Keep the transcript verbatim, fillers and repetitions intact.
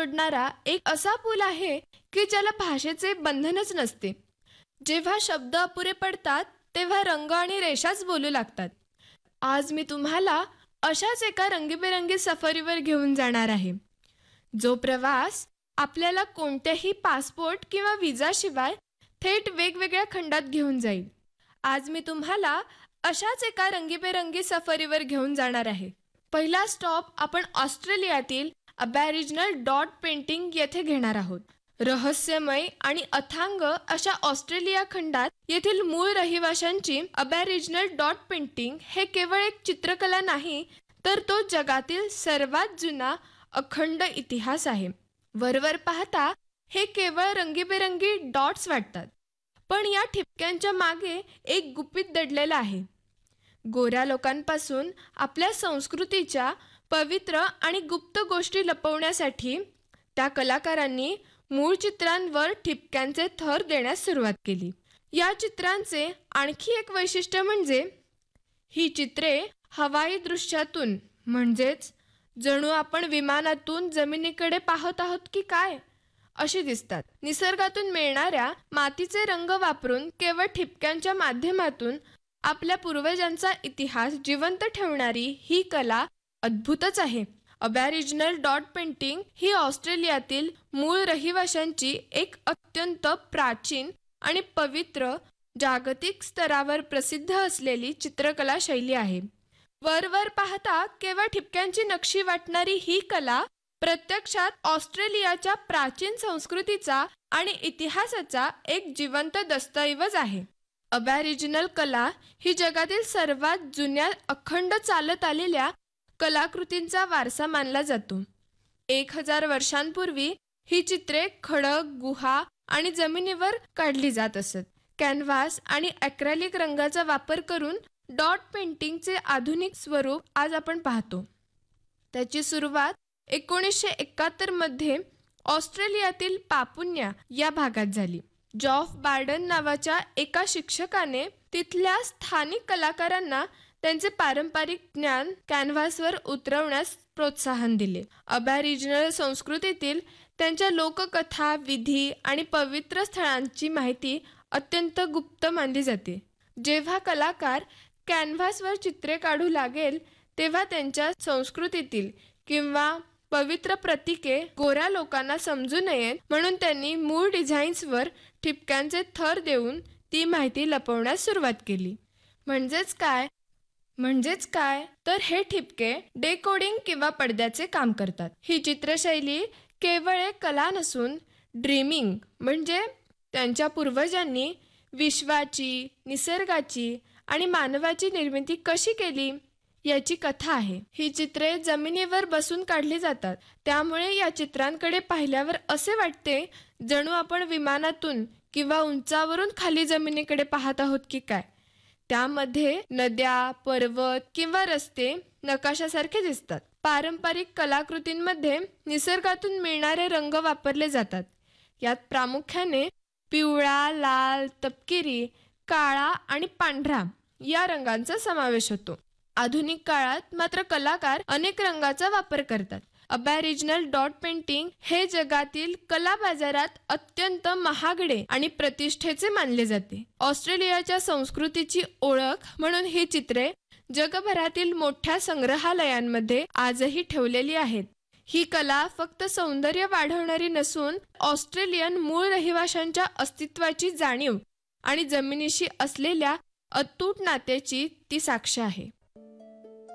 जोडणारा एक असा पूल आहे की ज्याला भाषेचे बंधनच नसते. जेव्हा शब्द अपुरे पडतात तेव्हा रंग आणि रेषाच बोलू लागतात. आज मी तुम्हाला अशाच एका रंगीबेरंगी सफरीवर घेऊन जाणार आहे, जो प्रवास आपल्याला कोणत्याही पासपोर्ट किंवा विजाशिवाय थेट वेगवेगळ्या खंडात घेऊन जाईल. आज मी तुम्हाला अशाच एका रंगीबेरंगी सफरीवर घेऊन जाणार आहे. पहिला स्टॉप आपण ऑस्ट्रेलियातील अबॅरिजिनल डॉट पेंटिंग येथे घेणार आहोत. रहस्यमय आणि अथांग अशा ऑस्ट्रेलिया खंडात येथील मूळ रहिवाशांची अबॅरिजिनल डॉट पेंटिंग हे केवळ एक चित्रकला नाही, तर तो जगातील सर्वात जुना अखंड इतिहास आहे. वरवर पाहता हे केवळ रंगीबेरंगी डॉट्स वाटतात, पण या ठिपक्यांच्या मागे एक गुपित दडलेलं आहे. गोऱ्या लोकांपासून आपल्या संस्कृतीच्या पवित्र आणि गुप्त गोष्टी लपवण्यासाठी त्या कलाकारांनी मूळ चित्रांवर ठिपक्यांचे थर देण्यास सुरुवात केली. या चित्रांचे आणखी एक वैशिष्ट्य म्हणजे ही चित्रे हवाई दृश्यातून, म्हणजेच जणू आपण विमानातून जमिनीकडे पाहत आहोत की काय अशी दिसतात. निसर्गातून मिळणाऱ्या मातीचे रंग वापरून केवळ ठिपक्यांच्या माध्यमातून आपल्या पूर्वजांचा इतिहास जिवंत ठेवणारी ही कला अद्भुतच आहे. अबॅरिजिनल डॉट पेंटिंग ही ऑस्ट्रेलियातील मूळ रहिवाशांची एक अत्यंत प्राचीन आणि पवित्र, जागतिक स्तरावर प्रसिद्ध असलेली चित्रकला शैली आहे. वरवर पाहता केवळ ठिपक्यांची नक्षी वाटणारी ही कला प्रत्यक्षात ऑस्ट्रेलियाच्या प्राचीन संस्कृतीचा आणि इतिहासाचा एक जिवंत दस्तऐवज आहे. अबॅरिजिनल कला ही जगातील सर्वात जुन्या अखंड चालत आलेल्या कलाकृतींचा वारसा मानला जातो. एक हजार वर्षांपूर्वी ही चित्रे खडक, गुहा आणि जमिनीवर काढली जात असत. कॅनव्हास आणि ॲक्रेलिक रंगाचा वापर करून डॉट पेंटिंगचे आधुनिक स्वरूप आज आपण पाहतो. त्याची सुरुवात एकोणीसशे एकाहत्तर मध्ये ऑस्ट्रेलियातील पापुन्या या भागात झाली. जॉफ बार्डन नावाच्या एका शिक्षकाने तिथल्या स्थानिक कलाकारांना त्यांचे पारंपरिक ज्ञान कॅनव्हासवर उतरवण्यास प्रोत्साहन दिले. अबॅरिजिनल संस्कृतीतील त्यांच्या लोककथा, विधी आणि पवित्र स्थळांची माहिती अत्यंत गुप्त मानली जाते. जेव्हा कलाकार कॅनव्हासवर चित्रे काढू लागेल तेव्हा त्यांच्या संस्कृतीतील किंवा पवित्र प्रतीके गोऱ्या लोकांना समजू नयेत म्हणून त्यांनी मूळ डिझाईन्सवर ठिपक्यांचे थर देऊन ती माहिती लपवण्यास सुरुवात केली. म्हणजेच काय म्हणजेच काय तर हे ठिपके डेकोडिंग किंवा पडद्याचे काम करतात. ही चित्रशैली केवळ एक कला नसून ड्रीमिंग म्हणजे त्यांच्या पूर्वजांनी विश्वाची, निसर्गाची आणि मानवाची निर्मिती कशी केली याची कथा आहे. ही चित्रे जमिनीवर बसून काढली जातात, त्यामुळे या चित्रांकडे पाहिल्यावर असे वाटते जणू आपण विमानातून किंवा उंचावरून खाली जमिनीकडे पाहत आहोत की काय. त्यामध्ये नद्या, पर्वत किंवा रस्ते नकाशासारखे दिसतात. पारंपरिक कलाकृतींमध्ये निसर्गातून मिळणारे रंग वापरले जातात. यात प्रामुख्याने पिवळा, लाल, तपकिरी, काळा आणि पांढरा या रंगांचा समावेश होतो. आधुनिक काळात मात्र कलाकार अनेक रंगांचा वापर करतात. अबॅरिजिनल डॉट पेंटिंग हे जगातील कला बाजारात अत्यंत महागडे आणि प्रतिष्ठेचे मानले जाते. ऑस्ट्रेलियाच्या संस्कृतीची ओळख म्हणून ही चित्रे जगभरातील मोठ्या संग्रहालयांमध्ये आजही ठेवलेली आहेत. ही कला फक्त सौंदर्य वाढवणारी नसून ऑस्ट्रेलियन मूळ रहिवाशांच्या अस्तित्वाची जाणीव आणि जमिनीशी असलेल्या अतूट नात्याची ती साक्ष आहे.